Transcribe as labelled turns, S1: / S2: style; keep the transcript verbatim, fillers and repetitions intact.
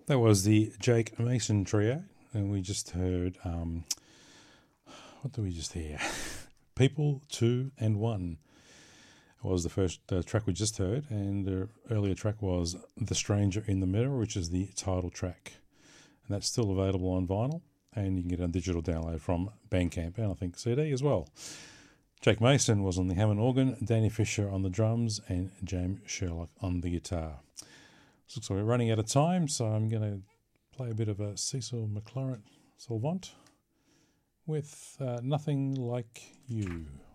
S1: That was the Jake Mason Trio, and we just heard, um, what did we just hear? People, Two and One was the first uh, track we just heard, and the earlier track was The Stranger in the Mirror, which is the title track. And that's still available on vinyl, and you can get a digital download from Bandcamp, and I think C D as well. Jake Mason was on the Hammond organ, Danny Fisher on the drums, and James Sherlock on the guitar. Looks like we're running out of time, so I'm going to play a bit of a Cecil McLaren Solvant with uh, Nothing Like You.